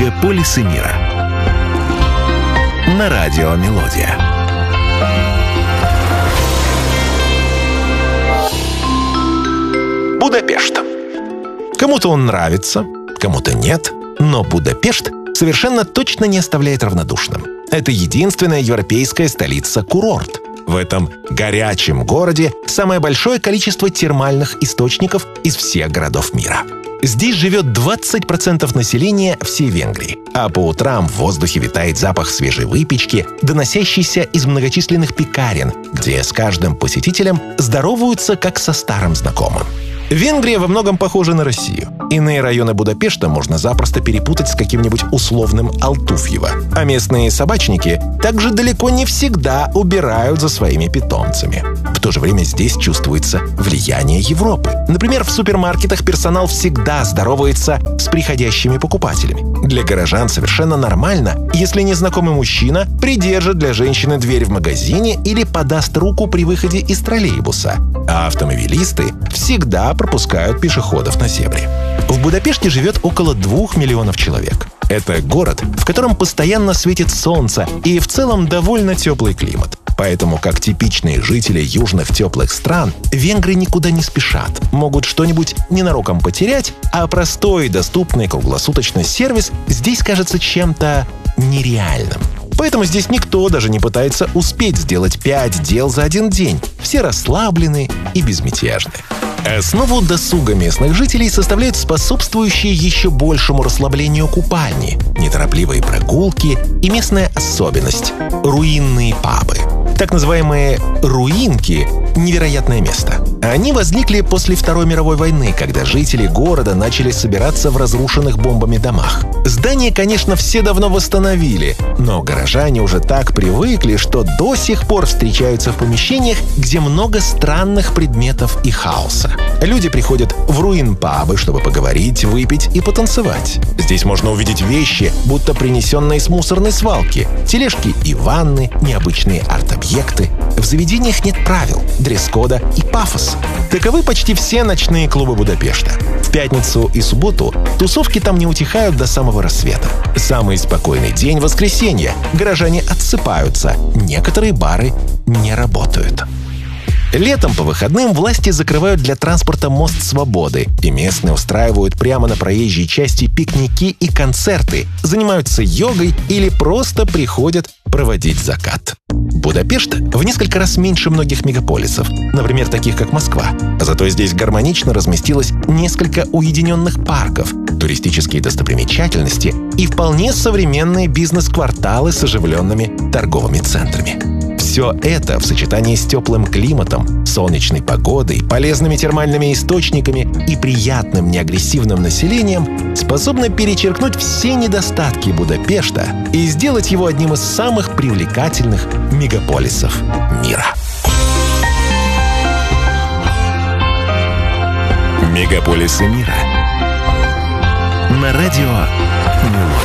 Мегаполисы мира. На радио «Мелодия». Будапешт. Кому-то он нравится, кому-то нет, но Будапешт совершенно точно не оставляет равнодушным. Это единственная европейская столица-курорт. В этом горячем городе самое большое количество термальных источников из всех городов мира. Здесь живет 20% населения всей Венгрии, а по утрам в воздухе витает запах свежей выпечки, доносящийся из многочисленных пекарен, где с каждым посетителем здороваются как со старым знакомым. Венгрия во многом похожа на Россию. Иные районы Будапешта можно запросто перепутать с каким-нибудь условным Алтуфьево. А местные собачники также далеко не всегда убирают за своими питомцами. В то же время здесь чувствуется влияние Европы. Например, в супермаркетах персонал всегда здоровается с приходящими покупателями. Для горожан совершенно нормально, если незнакомый мужчина придержит для женщины дверь в магазине или подаст руку при выходе из троллейбуса. А автомобилисты всегда пропускают пешеходов на зебре. В Будапеште живет около 2 миллионов человек. Это город, в котором постоянно светит солнце и в целом довольно теплый климат. Поэтому, как типичные жители южных теплых стран, венгры никуда не спешат, могут что-нибудь ненароком потерять, а простой, доступный круглосуточный сервис здесь кажется чем-то нереальным. Поэтому здесь никто даже не пытается успеть сделать 5 дел за один день. Все расслаблены и безмятежны. Основу досуга местных жителей составляют способствующие еще большему расслаблению купальни, неторопливые прогулки и местная особенность – руинные пабы. Так называемые «руинки» — невероятное место. Они возникли после Второй мировой войны, когда жители города начали собираться в разрушенных бомбами домах. Здания, конечно, все давно восстановили, но горожане уже так привыкли, что до сих пор встречаются в помещениях, где много странных предметов и хаоса. Люди приходят в руин-пабы, чтобы поговорить, выпить и потанцевать. Здесь можно увидеть вещи, будто принесенные с мусорной свалки, тележки и ванны, необычные арт-объекты. В заведениях нет правил, дресс-кода и пафос. Таковы почти все ночные клубы Будапешта. В пятницу и субботу тусовки там не утихают до самого рассвета. Самый спокойный день — воскресенье. Горожане отсыпаются. Некоторые бары не работают. Летом по выходным власти закрывают для транспорта мост Свободы, и местные устраивают прямо на проезжей части пикники и концерты, занимаются йогой или просто приходят проводить закат. Будапешт в несколько раз меньше многих мегаполисов, например, таких как Москва. Зато здесь гармонично разместилось несколько уединенных парков, туристические достопримечательности и вполне современные бизнес-кварталы с оживленными торговыми центрами. Все это в сочетании с теплым климатом, солнечной погодой, полезными термальными источниками и приятным неагрессивным населением способно перечеркнуть все недостатки Будапешта и сделать его одним из самых привлекательных мегаполисов мира. Мегаполисы мира. На радио «Мелодия».